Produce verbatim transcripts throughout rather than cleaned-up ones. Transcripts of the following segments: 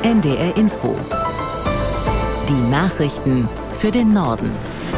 N D R Info. Die Nachrichten für den Norden.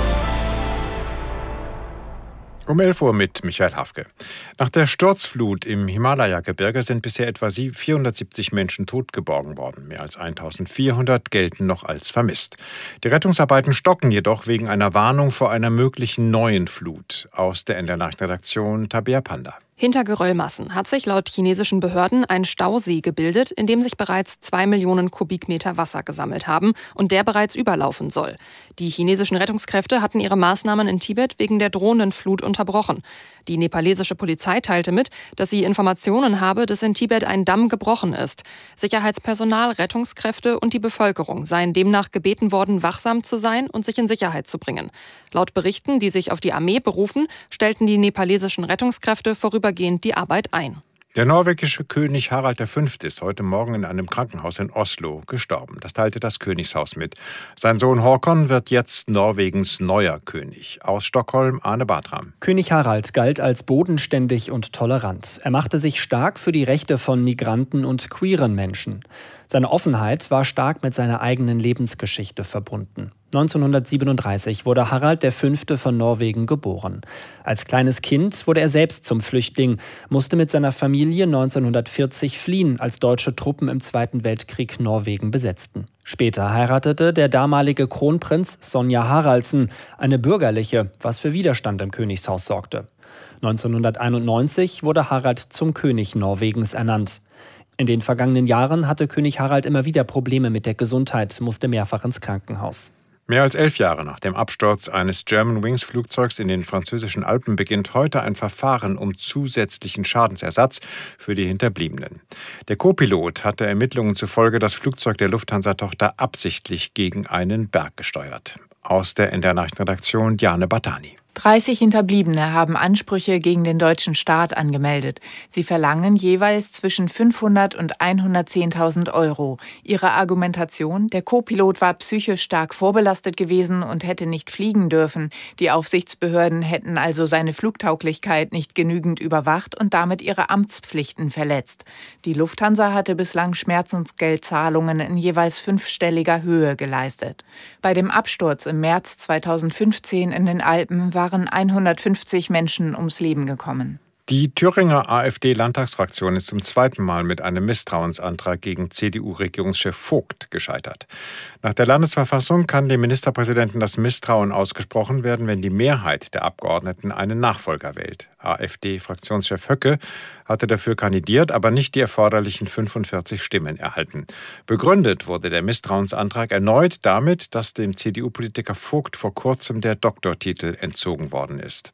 Um elf Uhr mit Michael Hafke. Nach der Sturzflut im Himalaya-Gebirge sind bisher etwa vierhundertsiebzig Menschen totgeborgen worden. Mehr als eintausendvierhundert gelten noch als vermisst. Die Rettungsarbeiten stocken jedoch wegen einer Warnung vor einer möglichen neuen Flut. Aus der N D R-Nachrichtenredaktion Tabea Panda. Hinter Geröllmassen hat sich laut chinesischen Behörden ein Stausee gebildet, in dem sich bereits zwei Millionen Kubikmeter Wasser gesammelt haben und der bereits überlaufen soll. Die chinesischen Rettungskräfte hatten ihre Maßnahmen in Tibet wegen der drohenden Flut unterbrochen. Die nepalesische Polizei teilte mit, dass sie Informationen habe, dass in Tibet ein Damm gebrochen ist. Sicherheitspersonal, Rettungskräfte und die Bevölkerung seien demnach gebeten worden, wachsam zu sein und sich in Sicherheit zu bringen. Laut Berichten, die sich auf die Armee berufen, stellten die nepalesischen Rettungskräfte vorübergehend die Arbeit ein. Der norwegische König Harald der Fünfte ist heute Morgen in einem Krankenhaus in Oslo gestorben. Das teilte das Königshaus mit. Sein Sohn Håkon wird jetzt Norwegens neuer König. Aus Stockholm Arne Bartram. König Harald galt als bodenständig und tolerant. Er machte sich stark für die Rechte von Migranten und queeren Menschen. Seine Offenheit war stark mit seiner eigenen Lebensgeschichte verbunden. neunzehnhundertsiebenunddreißig wurde Harald der Fünfte von Norwegen geboren. Als kleines Kind wurde er selbst zum Flüchtling, musste mit seiner Familie neunzehnhundertvierzig fliehen, als deutsche Truppen im Zweiten Weltkrieg Norwegen besetzten. Später heiratete der damalige Kronprinz Sonja Haraldsen, eine bürgerliche, was für Widerstand im Königshaus sorgte. neunzehnhunderteinundneunzig wurde Harald zum König Norwegens ernannt. In den vergangenen Jahren hatte König Harald immer wieder Probleme mit der Gesundheit, musste mehrfach ins Krankenhaus. Mehr als elf Jahre nach dem Absturz eines Germanwings-Flugzeugs in den französischen Alpen beginnt heute ein Verfahren um zusätzlichen Schadensersatz für die Hinterbliebenen. Der Co-Pilot hatte Ermittlungen zufolge das Flugzeug der Lufthansa-Tochter absichtlich gegen einen Berg gesteuert. Aus der N D R-Nachrichtenredaktion Diane Batani. dreißig Hinterbliebene haben Ansprüche gegen den deutschen Staat angemeldet. Sie verlangen jeweils zwischen fünfhundert und hundertzehntausend Euro. Ihre Argumentation: Der Co-Pilot war psychisch stark vorbelastet gewesen und hätte nicht fliegen dürfen. Die Aufsichtsbehörden hätten also seine Flugtauglichkeit nicht genügend überwacht und damit ihre Amtspflichten verletzt. Die Lufthansa hatte bislang Schmerzensgeldzahlungen in jeweils fünfstelliger Höhe geleistet. Bei dem Absturz im März zweitausendfünfzehn in den Alpen war waren hundertfünfzig Menschen ums Leben gekommen. Die Thüringer AfD-Landtagsfraktion ist zum zweiten Mal mit einem Misstrauensantrag gegen C D U-Regierungschef Vogt gescheitert. Nach der Landesverfassung kann dem Ministerpräsidenten das Misstrauen ausgesprochen werden, wenn die Mehrheit der Abgeordneten einen Nachfolger wählt. AfD-Fraktionschef Höcke hatte dafür kandidiert, aber nicht die erforderlichen fünfundvierzig Stimmen erhalten. Begründet wurde der Misstrauensantrag erneut damit, dass dem C D U-Politiker Vogt vor kurzem der Doktortitel entzogen worden ist.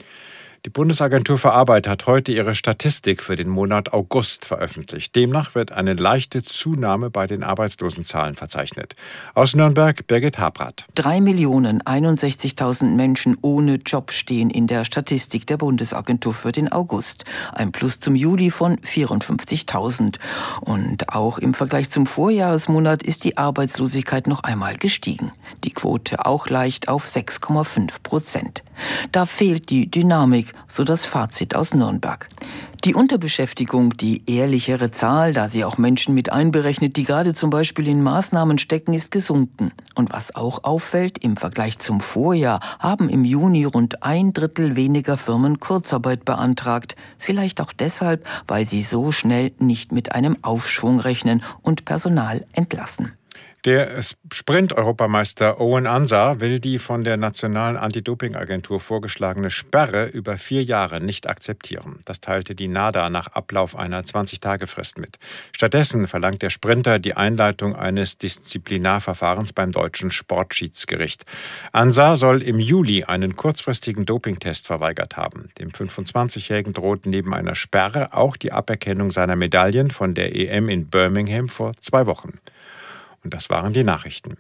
Die Bundesagentur für Arbeit hat heute ihre Statistik für den Monat August veröffentlicht. Demnach wird eine leichte Zunahme bei den Arbeitslosenzahlen verzeichnet. Aus Nürnberg Birgit Habrath. drei Millionen einundsechzigtausend Menschen ohne Job stehen in der Statistik der Bundesagentur für den August. Ein Plus zum Juli von vierundfünfzigtausend. Und auch im Vergleich zum Vorjahresmonat ist die Arbeitslosigkeit noch einmal gestiegen. Die Quote auch leicht auf sechs Komma fünf Prozent. Da fehlt die Dynamik, so das Fazit aus Nürnberg. Die Unterbeschäftigung, die ehrlichere Zahl, da sie auch Menschen mit einberechnet, die gerade zum Beispiel in Maßnahmen stecken, ist gesunken. Und was auch auffällt, im Vergleich zum Vorjahr haben im Juni rund ein Drittel weniger Firmen Kurzarbeit beantragt. Vielleicht auch deshalb, weil sie so schnell nicht mit einem Aufschwung rechnen und Personal entlassen. Der Sprint-Europameister Owen Ansah will die von der Nationalen Anti-Doping-Agentur vorgeschlagene Sperre über vier Jahre nicht akzeptieren. Das teilte die NADA nach Ablauf einer zwanzig-Tage-Frist mit. Stattdessen verlangt der Sprinter die Einleitung eines Disziplinarverfahrens beim deutschen Sportschiedsgericht. Ansah soll im Juli einen kurzfristigen Dopingtest verweigert haben. Dem fünfundzwanzigjährigen droht neben einer Sperre auch die Aberkennung seiner Medaillen von der E M in Birmingham vor zwei Wochen. Und das waren die Nachrichten.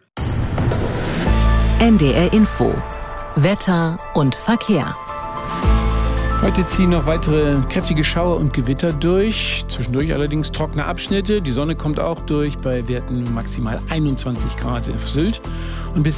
N D R Info. Wetter und Verkehr. Heute ziehen noch weitere kräftige Schauer und Gewitter durch. Zwischendurch allerdings trockene Abschnitte. Die Sonne kommt auch durch bei Werten maximal einundzwanzig Grad auf Sylt. Und bis